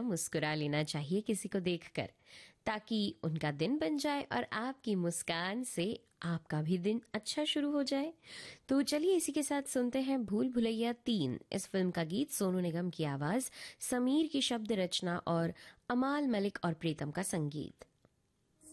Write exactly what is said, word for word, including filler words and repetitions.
मुस्कुरा लेना चाहिए किसी को देखकर, ताकि उनका दिन बन जाए और आपकी मुस्कान से आपका भी दिन अच्छा शुरू हो जाए। तो चलिए इसी के साथ सुनते हैं भूल भुलैया तीन, इस फिल्म का गीत सोनू निगम की आवाज, समीर की शब्द रचना और अमाल मलिक और प्रीतम का संगीत।